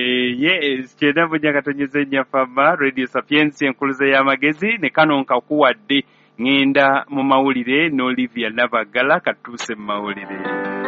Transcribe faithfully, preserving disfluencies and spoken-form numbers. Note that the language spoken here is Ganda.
Yes, kyenda bunya katonyeze nya fama Radio Sapiensi enkuluze y'amagezi ne kano nkakuwadde ngenda mu mawulire n'Olivia Nabagala katuse mu mawulire.